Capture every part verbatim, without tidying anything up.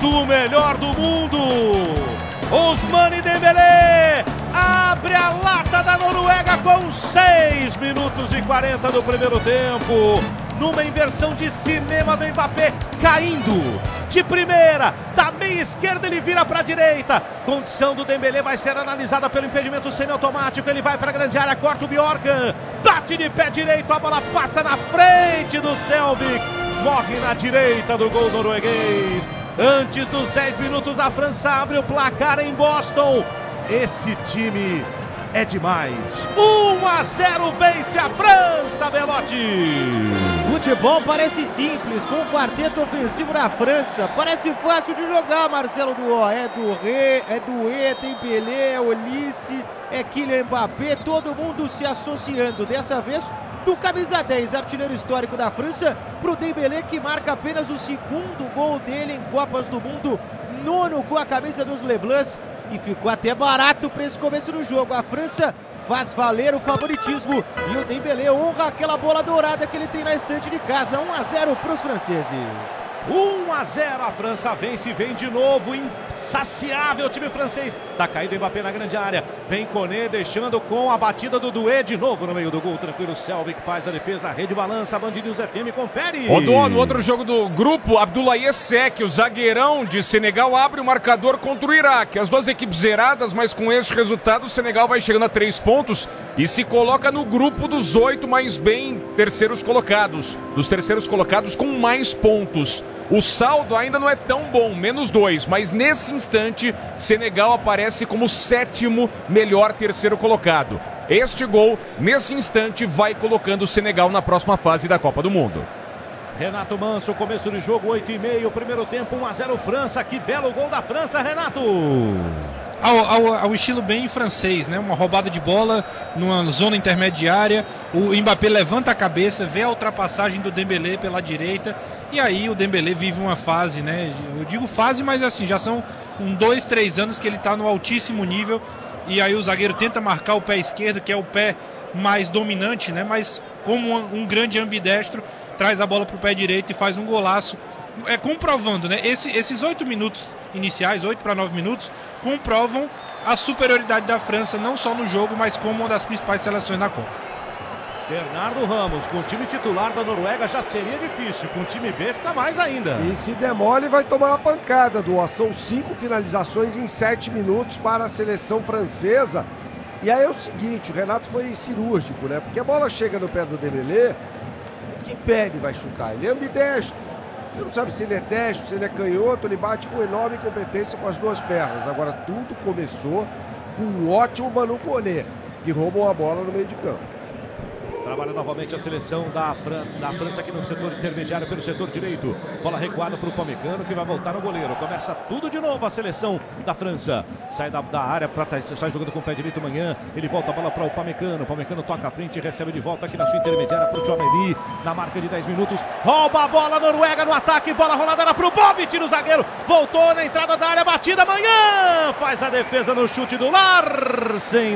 eleito o melhor do mundo. Ousmane Dembélé abre a lata da Noruega com seis minutos e quarenta do primeiro tempo. Numa inversão de cinema do Mbappé, caindo de primeira, da meia esquerda ele vira para a direita. Condição do Dembélé vai ser analisada pelo impedimento semiautomático. Ele vai para a grande área, corta o Bjorkan, bate de pé direito, a bola passa na frente do Selvik, morre na direita do gol norueguês. Antes dos dez minutos, a França abre o placar em Boston. Esse time é demais. um a zero vence a França, Belotti. Futebol parece simples, com o quarteto ofensivo da França. Parece fácil de jogar, Marcelo Duó. É Doué, é Doué, Dembélé, é Olise, é Kylian Mbappé, todo mundo se associando. Dessa vez, do camisa dez, artilheiro histórico da França, pro Dembélé, que marca apenas o segundo gol dele em Copas do Mundo, nono com a camisa dos Leblancs. E ficou até barato para esse começo do jogo. A França faz valer o favoritismo e o Dembélé honra aquela bola dourada que ele tem na estante de casa. um a zero para os franceses. um a zero, a França vence e vem de novo, insaciável o time francês. Tá caído o Mbappé na grande área, vem Koné deixando com a batida do Doué de novo no meio do gol, tranquilo, Selvik faz a defesa, a rede balança, a Band News F M confere. Rodou no outro jogo do grupo, Abdoulaye Seck, o zagueirão de Senegal, abre o marcador contra o Iraque. As duas equipes zeradas, mas com esse resultado o Senegal vai chegando a três pontos e se coloca no grupo dos oito mais bem terceiros colocados, dos terceiros colocados com mais pontos. O saldo ainda não é tão bom, menos dois, mas nesse instante, Senegal aparece como o sétimo melhor terceiro colocado. Este gol, nesse instante, vai colocando o Senegal na próxima fase da Copa do Mundo. Renato Manso, começo de jogo, oito e meio, primeiro tempo, um a zero França. Que belo gol da França, Renato! Ao, ao, ao estilo bem francês, né? Uma roubada de bola numa zona intermediária, o Mbappé levanta a cabeça, vê a ultrapassagem do Dembélé pela direita e aí o Dembélé vive uma fase, né? Eu digo fase, mas assim, já são um, dois, três anos que ele está no altíssimo nível e aí o zagueiro tenta marcar o pé esquerdo, que é o pé mais dominante, né? Mas como um, um grande ambidestro, traz a bola para o pé direito e faz um golaço. É, comprovando, né? Esse, esses oito minutos iniciais, oito para nove minutos, comprovam a superioridade da França, não só no jogo, mas como uma das principais seleções da Copa. Bernardo Ramos, com o time titular da Noruega já seria difícil, com o time B fica mais ainda. E se demole vai tomar uma pancada, do São cinco finalizações em sete minutos para a seleção francesa. E aí é o seguinte, o Renato foi cirúrgico, né? Porque a bola chega no pé do Dembélé, que pé ele vai chutar? Ele é ambidestro. Você não sabe se ele é destro, se ele é canhoto, ele bate com enorme competência com as duas pernas. Agora tudo começou com um ótimo Manu Koné, que rouba uma bola no meio de campo. Trabalha novamente a seleção da França, da França aqui no setor intermediário, pelo setor direito. Bola recuada para o Upamecano, que vai voltar no goleiro. Começa tudo de novo a seleção da França. Sai da, da área, para estar jogando com o pé direito amanhã. Ele volta a bola para o Upamecano. O Upamecano toca à frente e recebe de volta aqui na sua intermediária para o Tchouaméni. Na marca de dez minutos. Rouba a bola, Noruega no ataque. Bola rolada para o Bob, tira o zagueiro. Voltou na entrada da área, batida amanhã. Faz a defesa no chute do Larsen,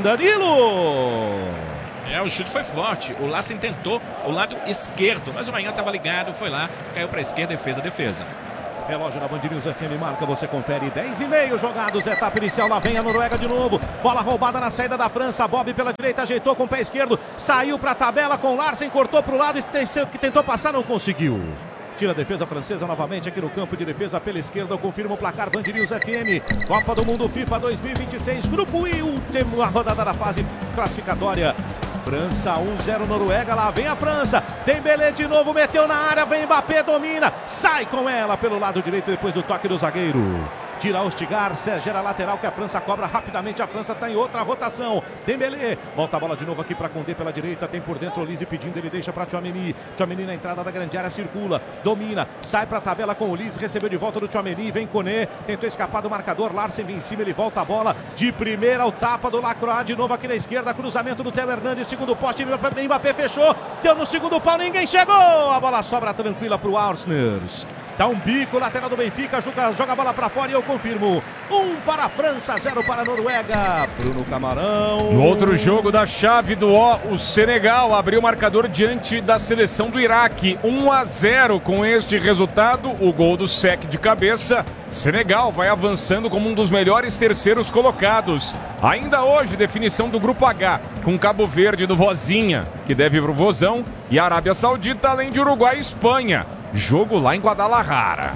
Danilo. É, o chute foi forte, o Larsen tentou o lado esquerdo, mas o Manhã estava ligado, foi lá, caiu para a esquerda e fez a defesa. Relógio na Band News F M marca, você confere, dez e meio jogados, etapa inicial, lá vem a Noruega de novo, bola roubada na saída da França, Bob pela direita, ajeitou com o pé esquerdo, saiu para a tabela com o Larsen, cortou para o lado, que tentou passar, não conseguiu. Tira a defesa francesa novamente aqui no campo de defesa pela esquerda. Confirma o placar Band News F M. Copa do Mundo FIFA dois mil e vinte e seis. Grupo I, última rodada da fase classificatória. França um a zero Noruega. Lá vem a França. Dembélé de novo, meteu na área. Vem Mbappé, domina. Sai com ela pelo lado direito depois do toque do zagueiro. Tira o Stigar, gera lateral que a França cobra rapidamente. A França está em outra rotação. Dembélé, volta a bola de novo aqui para Koundé pela direita. Tem por dentro o Olise pedindo, ele deixa para Tchouaméni. Tchouaméni na entrada da grande área, circula, domina, sai para a tabela com o Olise, recebeu de volta do Tchouaméni. Vem Koné, tentou escapar do marcador. Larsen vem em cima, ele volta a bola de primeira. O tapa do Lacroix de novo aqui na esquerda. Cruzamento do Theo Hernandes, segundo poste. Mbappé fechou, deu no segundo pau, ninguém chegou. A bola sobra tranquila para o Arsners. Dá um bico, lateral do Benfica, joga, joga a bola pra fora e eu confirmo. Um para a França, zero para a Noruega. Bruno Camarão. No outro jogo da chave do O, o Senegal abriu o marcador diante da seleção do Iraque. um a zero com este resultado, o gol do Seck de cabeça. Senegal vai avançando como um dos melhores terceiros colocados. Ainda hoje, definição do Grupo H, com Cabo Verde do Vozinha, que deve ir pro Vozão, e Arábia Saudita, além de Uruguai e Espanha. Jogo lá em Guadalajara.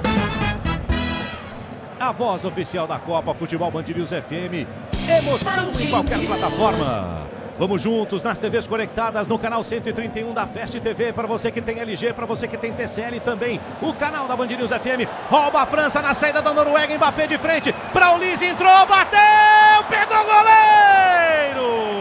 A voz oficial da Copa, Futebol Band News F M. Emoção em qualquer plataforma. Vamos juntos nas T Vs conectadas no canal cento e trinta e um da Fast T V. Para você que tem L G, para você que tem T C L também. O canal da Band News F M. Rouba a França na saída da Noruega. Mbappé de frente para o Olise. Entrou, bateu, pegou o goleiro.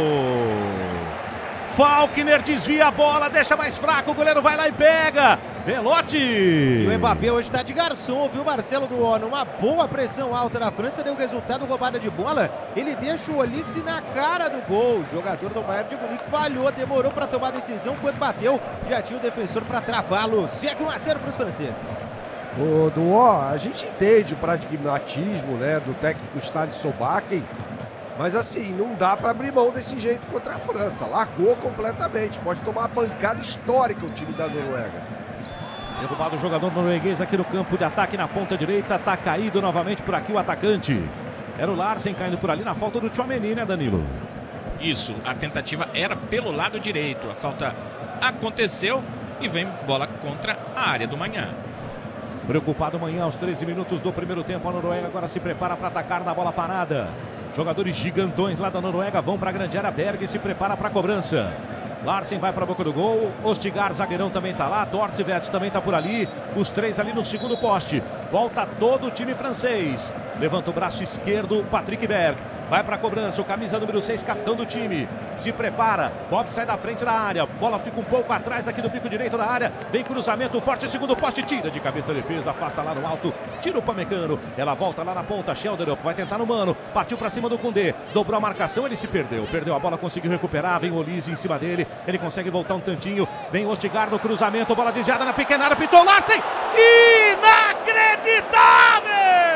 Falkner desvia a bola, deixa mais fraco. O goleiro vai lá e pega. Belotti! E o Mbappé hoje está de garçom, viu, Marcelo do O? Uma boa pressão alta na França, deu resultado, roubada de bola. Ele deixa o Olise na cara do gol. O jogador do Bayern de Munique falhou, demorou para tomar a decisão. Quando bateu, já tinha o defensor para travá-lo. Segue um a zero para os franceses. O do O, a gente entende o pragmatismo, né, do técnico Stade Sobaken, mas assim, não dá para abrir mão desse jeito contra a França. Largou completamente, pode tomar uma pancada histórica o time da Noruega. Derrubado o jogador norueguês aqui no campo de ataque na ponta direita. Tá caído novamente por aqui o atacante. Era o Larsen caindo por ali na falta do Tchouaméni, né, Danilo? Isso, a tentativa era pelo lado direito. A falta aconteceu e vem bola contra a área do Manhã. Preocupado Manhã aos treze minutos do primeiro tempo. A Noruega agora se prepara para atacar na bola parada. Jogadores gigantões lá da Noruega vão para a grande área. Berg se prepara para a cobrança. Larsen vai para a boca do gol, Ostigar, zagueirão, também está lá, Torcivets também está por ali, os três ali no segundo poste. Volta todo o time francês, levanta o braço esquerdo, Patrick Berg, vai para a cobrança, o camisa número seis, capitão do time, se prepara, Bob sai da frente da área, bola fica um pouco atrás aqui do pico direito da área, vem cruzamento forte, segundo poste, tira de cabeça a defesa, afasta lá no alto, tira o Pamecano, ela volta lá na ponta, Sheldrup vai tentar no mano, partiu para cima do Koundé, dobrou a marcação, ele se perdeu, perdeu a bola, conseguiu recuperar, vem o Olise em cima dele, ele consegue voltar um tantinho, vem o Ostigar no cruzamento, bola desviada na pequena área, pintou Larsen, inacreditável!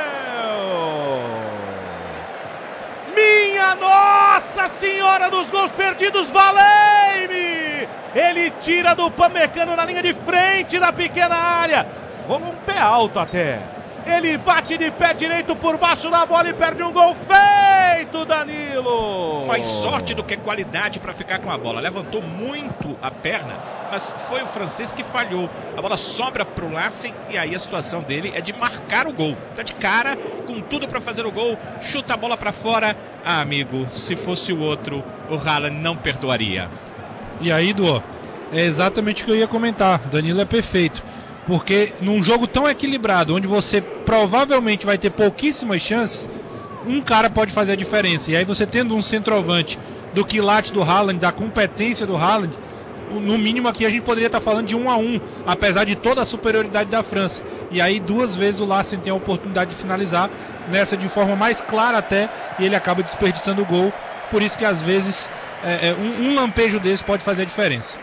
Minha Nossa Senhora dos gols perdidos, valei-me! Ele tira do Pamecano na linha de frente da pequena área, rolou um pé alto até. Ele bate de pé direito por baixo da bola e perde um gol feito, Danilo! Mais sorte do que qualidade para ficar com a bola. Levantou muito a perna, mas foi o francês que falhou. A bola sobra para o Larsen e aí a situação dele é de marcar o gol. Tá de cara, com tudo para fazer o gol, chuta a bola para fora. Ah, amigo, se fosse o outro, o Haaland não perdoaria. E aí, Duó, é exatamente o que eu ia comentar. O Danilo é perfeito. Porque num jogo tão equilibrado, onde você provavelmente vai ter pouquíssimas chances, um cara pode fazer a diferença. E aí você tendo um centroavante do quilate do Haaland, da competência do Haaland, no mínimo aqui a gente poderia estar falando de um a um, apesar de toda a superioridade da França. E aí duas vezes o Larsen tem a oportunidade de finalizar, nessa de forma mais clara até, e ele acaba desperdiçando o gol. Por isso que às vezes é, é, um, um lampejo desse pode fazer a diferença.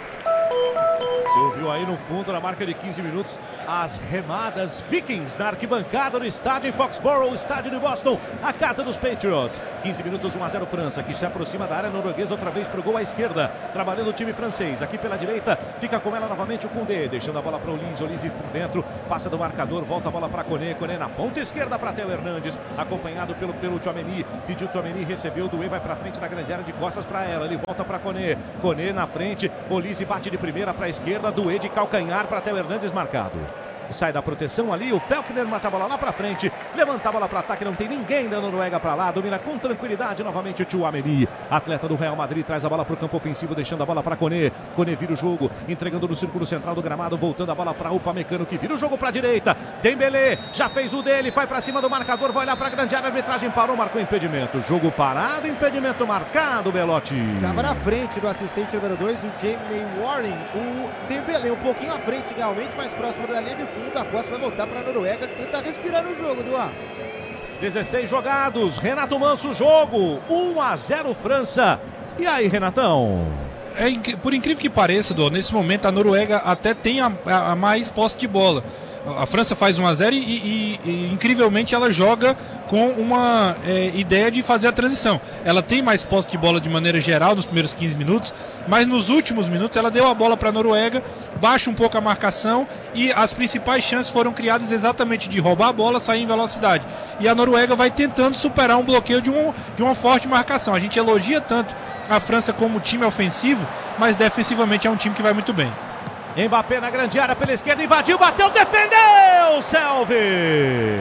Você ouviu aí no fundo, na marca de quinze minutos, as remadas Vikings na arquibancada do estádio em Foxborough, o estádio de Boston, a casa dos Patriots. quinze minutos, um a zero França, que se aproxima da área norueguesa outra vez para o gol à esquerda, trabalhando o time francês. Aqui pela direita, fica com ela novamente o Koundé, deixando a bola para o Olise, Olise por dentro, passa do marcador, volta a bola para Koné, Koné na ponta esquerda para Theo Hernandes, acompanhado pelo, pelo Tchouaméni, pediu Tchouaméni, recebeu, Doué vai para frente na grande área de costas para ela, ele volta para Koné, Koné na frente, Olise bate de primeira para a esquerda, Doué de calcanhar para Theo Hernandes marcado. Sai da proteção ali, o Falkner mata a bola lá pra frente, levanta a bola para ataque, não tem ninguém da Noruega para lá, domina com tranquilidade novamente o Tchouaméni, atleta do Real Madrid, traz a bola pro campo ofensivo, deixando a bola para Koné, Koné vira o jogo, entregando no círculo central do gramado, voltando a bola para o Upamecano, que vira o jogo para direita, Dembélé, já fez o dele, vai para cima do marcador, vai lá para grande área, a arbitragem parou, marcou impedimento, jogo parado, impedimento marcado, Belotti. Estava na frente do assistente número dois, o Jamie Warren, o Dembélé um pouquinho à frente, realmente mais próximo da linha de fundo. A posse vai voltar para a Noruega, que tenta respirar no jogo, Duá. dezesseis jogados, Renato Manso, jogo, um a zero França. E aí, Renatão? É, por incrível que pareça, Duá, nesse momento a Noruega até tem a, a, a mais posse de bola. A França faz um a zero e, e, e incrivelmente ela joga com uma é, ideia de fazer a transição. Ela tem mais posse de bola de maneira geral nos primeiros quinze minutos, mas nos últimos minutos ela deu a bola para a Noruega, baixa um pouco a marcação e as principais chances foram criadas exatamente de roubar a bola, sair em velocidade. E a Noruega vai tentando superar um bloqueio de, um, de uma forte marcação. A gente elogia tanto a França como time ofensivo, mas defensivamente é um time que vai muito bem. Mbappé na grande área pela esquerda, invadiu, bateu, defendeu, Selvig.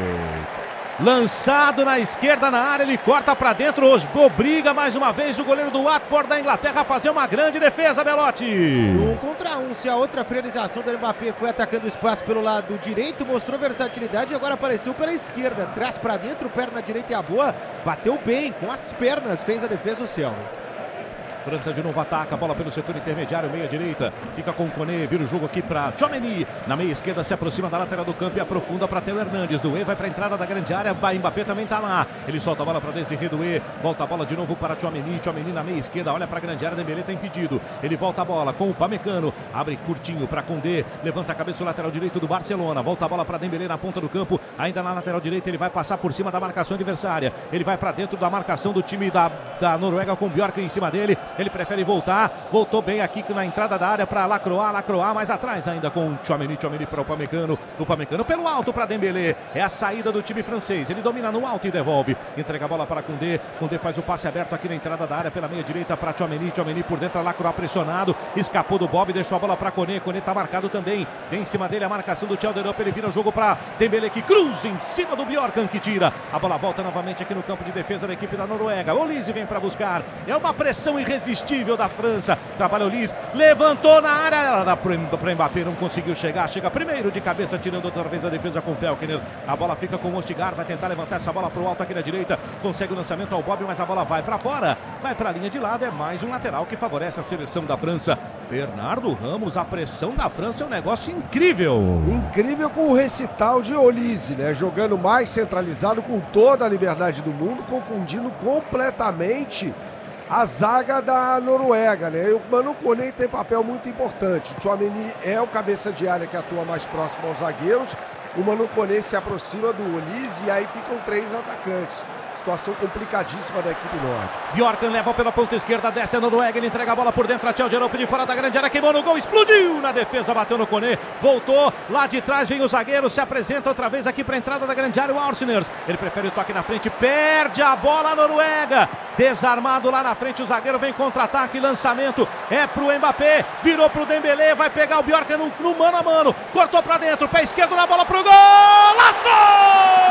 Lançado na esquerda na área, ele corta para dentro, obriga mais uma vez o goleiro do Watford da Inglaterra a fazer uma grande defesa, Belotti. Um contra um, se a outra finalização do Mbappé foi atacando o espaço pelo lado direito, mostrou versatilidade e agora apareceu pela esquerda, traz para dentro, perna direita é a boa, bateu bem com as pernas, fez a defesa o Selvig. França de novo ataca, bola pelo setor intermediário, meia direita, fica com o Koné, vira o jogo aqui para Tchouaméni, na meia esquerda se aproxima da lateral do campo e aprofunda para Theo Hernandes, Doué vai para a entrada da grande área, Mbappé também está lá, ele solta a bola para Desiré Doué, volta a bola de novo para Tchouaméni, Tchouaméni na meia esquerda, olha para a grande área, Dembélé está impedido, ele volta a bola com o Upamecano, abre curtinho para Koundé, levanta a cabeça o lateral direito do Barcelona, volta a bola para Dembélé na ponta do campo, ainda na lateral direita ele vai passar por cima da marcação adversária, ele vai para dentro da marcação do time da, da Noruega com o Bjork em cima dele, ele prefere voltar, voltou bem aqui na entrada da área para Lacroix, Lacroix mais atrás ainda com Tchouaméni, Tchouaméni para o Upamecano, o Upamecano pelo alto para Dembélé, é a saída do time francês, ele domina no alto e devolve, entrega a bola para Koundé, Koundé faz o passe aberto aqui na entrada da área pela meia direita para Tchouaméni, Tchouaméni por dentro, Lacroix pressionado, escapou do Bob, deixou a bola para Koné, Koné está marcado também, vem em cima dele a marcação do Tchelderup, ele vira o jogo para Dembélé que cruza em cima do Bjorkan que tira, a bola volta novamente aqui no campo de defesa da equipe da Noruega, Olise vem para buscar, é uma pressão irresistível da França, trabalha o Liz, levantou na área para Mbappé, não conseguiu chegar, chega primeiro de cabeça, tirando outra vez a defesa com Felkner, a bola fica com o Ostigar, vai tentar levantar essa bola para o alto aqui na direita, consegue o lançamento ao Bob, mas a bola vai para fora, vai para a linha de lado, é mais um lateral que favorece a seleção da França. Bernardo Ramos, a pressão da França é um negócio incrível. Incrível com o recital de Olise, né? Jogando mais centralizado com toda a liberdade do mundo, confundindo completamente a zaga da Noruega, né? E o Manu Koné tem papel muito importante. Tchouaméni é o cabeça de área que atua mais próximo aos zagueiros. O Manu Koné se aproxima do Olise e aí ficam três atacantes. Situação complicadíssima da equipe norte. Bjorkan leva pela ponta esquerda, desce a Noruega, ele entrega a bola por dentro, a Tchelderup de fora da grande área, queimou no gol, explodiu na defesa, bateu no Koné, voltou, lá de trás vem o zagueiro, se apresenta outra vez aqui para a entrada da grande área, o Arseners, ele prefere o toque na frente, perde a bola a Noruega, desarmado lá na frente, o zagueiro vem contra-ataque, lançamento, é pro Mbappé, virou pro Dembélé, vai pegar o Bjorkan no, no mano a mano, cortou para dentro, pé esquerdo na bola pro gol, laçou!